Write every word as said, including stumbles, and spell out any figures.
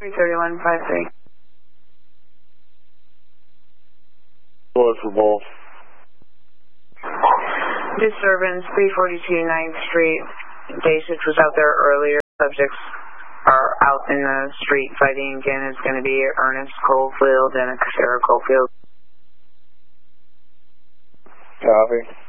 three thirty-one five three. What for both? Disturbance, three forty-two ninth Street. Day six was out there earlier. Subjects are out in the street fighting again. It's going to be Ernest Cofield and Sarah Cofield. Copy.